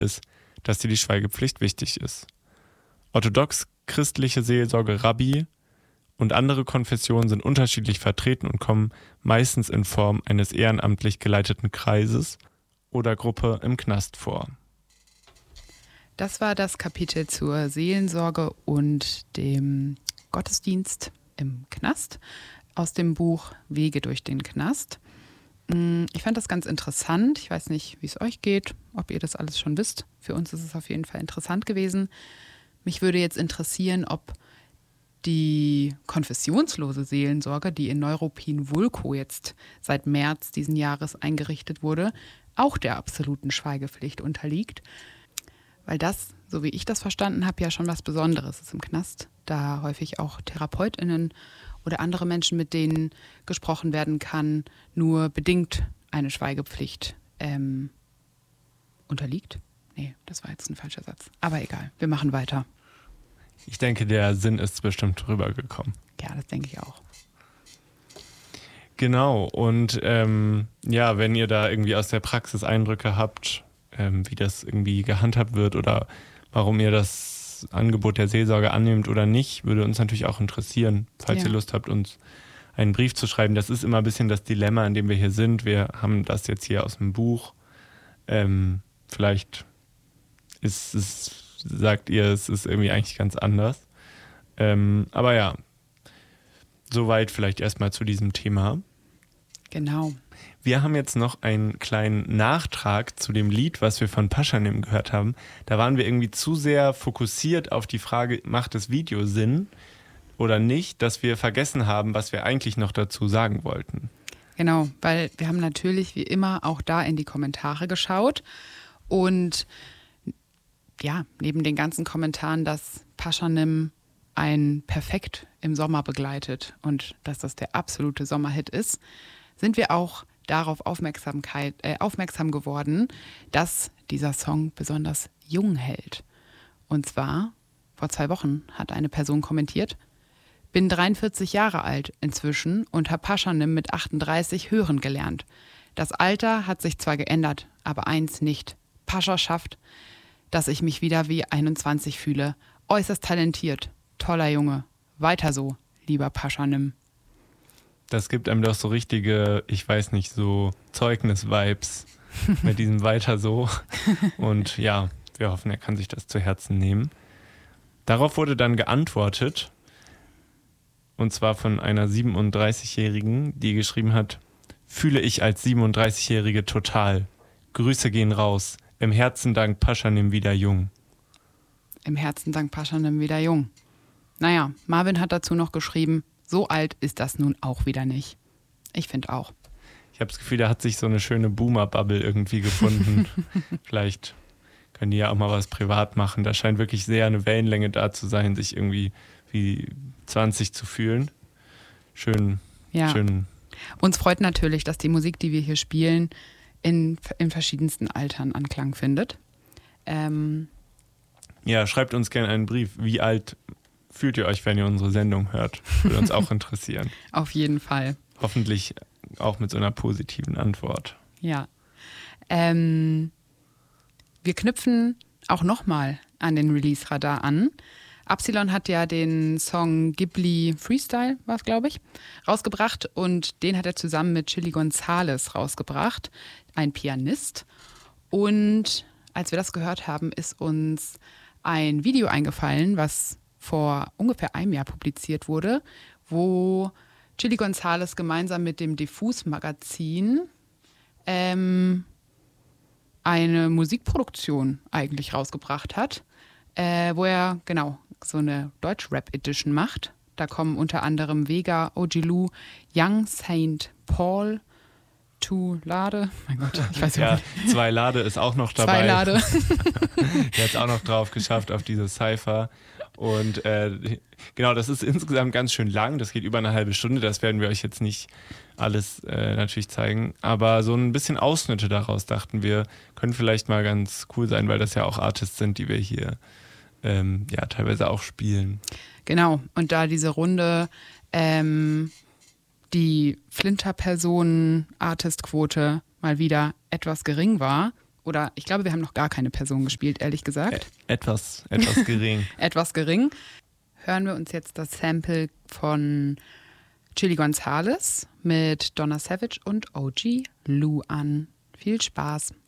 ist, dass dir die Schweigepflicht wichtig ist. Orthodox-christliche Seelsorge, Rabbi und andere Konfessionen sind unterschiedlich vertreten und kommen meistens in Form eines ehrenamtlich geleiteten Kreises oder Gruppe im Knast vor. Das war das Kapitel zur Seelensorge und dem Gottesdienst im Knast aus dem Buch Wege durch den Knast. Ich fand das ganz interessant. Ich weiß nicht, wie es euch geht, ob ihr das alles schon wisst. Für uns ist es auf jeden Fall interessant gewesen. Mich würde jetzt interessieren, ob die konfessionslose Seelensorge, die in Neuruppin-Wulkow jetzt seit März diesen Jahres eingerichtet wurde, auch der absoluten Schweigepflicht unterliegt. Weil das, so wie ich das verstanden habe, ja schon was Besonderes ist im Knast, da häufig auch TherapeutInnen oder andere Menschen, mit denen gesprochen werden kann, nur bedingt eine Schweigepflicht unterliegt. Nee, das war jetzt ein falscher Satz. Aber egal, wir machen weiter. Ich denke, der Sinn ist bestimmt rübergekommen. Ja, das denke ich auch. Genau, und wenn ihr da irgendwie aus der Praxis Eindrücke habt, wie das irgendwie gehandhabt wird oder warum ihr das Angebot der Seelsorge annehmt oder nicht, würde uns natürlich auch interessieren, falls ihr Lust habt, uns einen Brief zu schreiben. Das ist immer ein bisschen das Dilemma, in dem wir hier sind. Wir haben das jetzt hier aus dem Buch. Vielleicht sagt ihr, es ist irgendwie eigentlich ganz anders. Aber ja, soweit vielleicht erstmal zu diesem Thema. Genau. Wir haben jetzt noch einen kleinen Nachtrag zu dem Lied, was wir von Paschanim gehört haben. Da waren wir irgendwie zu sehr fokussiert auf die Frage, macht das Video Sinn oder nicht, dass wir vergessen haben, was wir eigentlich noch dazu sagen wollten. Genau, weil wir haben natürlich wie immer auch da in die Kommentare geschaut und ja, neben den ganzen Kommentaren, dass Paschanim ein Perfekt im Sommer begleitet und dass das der absolute Sommerhit ist, sind wir auch darauf aufmerksam geworden, dass dieser Song besonders jung hält. Und zwar, vor 2 Wochen hat eine Person kommentiert: Bin 43 Jahre alt inzwischen und habe Paschanim mit 38 hören gelernt. Das Alter hat sich zwar geändert, aber eins nicht. Pascha schafft, dass ich mich wieder wie 21 fühle. Äußerst talentiert. Toller Junge. Weiter so, lieber Paschanim. Das gibt einem doch so richtige, ich weiß nicht, so Zeugnis-Vibes mit diesem Weiter so. Und ja, wir hoffen, er kann sich das zu Herzen nehmen. Darauf wurde dann geantwortet, und zwar von einer 37-Jährigen, die geschrieben hat: Fühle ich als 37-Jährige total. Grüße gehen raus. Im Herzen dank Paschanim wieder jung. Im Herzen dank Paschanim wieder jung. Naja, Marvin hat dazu noch geschrieben: So alt ist das nun auch wieder nicht. Ich finde auch. Ich habe das Gefühl, da hat sich so eine schöne Boomer-Bubble irgendwie gefunden. Vielleicht können die ja auch mal was privat machen. Da scheint wirklich sehr eine Wellenlänge da zu sein, sich irgendwie wie 20 zu fühlen. Schön. Uns freut natürlich, dass die Musik, die wir hier spielen, in verschiedensten Altern Anklang findet. Ja, schreibt uns gerne einen Brief. Wie alt fühlt ihr euch, wenn ihr unsere Sendung hört? Würde uns auch interessieren. Auf jeden Fall. Hoffentlich auch mit so einer positiven Antwort. Ja. Wir knüpfen auch nochmal an den Release-Radar an. Absilon hat ja den Song Ghibli Freestyle, war es, glaube ich, rausgebracht. Und den hat er zusammen mit Chili Gonzales rausgebracht, ein Pianist. Und als wir das gehört haben, ist uns ein Video eingefallen, was vor ungefähr einem Jahr publiziert wurde, wo Chili Gonzales gemeinsam mit dem Diffus-Magazin eine Musikproduktion eigentlich rausgebracht hat, wo er genau so eine Deutsch-Rap-Edition macht. Da kommen unter anderem Vega, Ojilu, Young Saint Paul, Lade. Mein Gott, ich weiß ja, nicht. 2 Lade ist auch noch dabei. 2 Lade. Der hat es auch noch drauf geschafft auf diese Cypher. Und genau, das ist insgesamt ganz schön lang. Das geht über eine halbe Stunde. Das werden wir euch jetzt nicht alles natürlich zeigen. Aber so ein bisschen Ausschnitte daraus, dachten wir, können vielleicht mal ganz cool sein, weil das ja auch Artists sind, die wir hier teilweise auch spielen. Genau, und da diese Runde die Flinter-Personen-Artist-Quote mal wieder etwas gering war Oder ich glaube, wir haben noch gar keine Person gespielt, ehrlich gesagt. Etwas gering. Etwas gering. Hören wir uns jetzt das Sample von Chilly Gonzales mit Donna Savage und OG Lou an. Viel Spaß.